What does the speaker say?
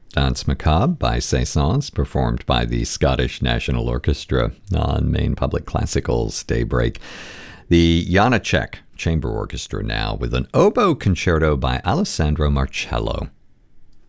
Danse Macabre by Saint-Saëns, performed by the Scottish National Orchestra on Maine Public Classical's Daybreak. The Janacek Chamber Orchestra now with an oboe concerto by Alessandro Marcello.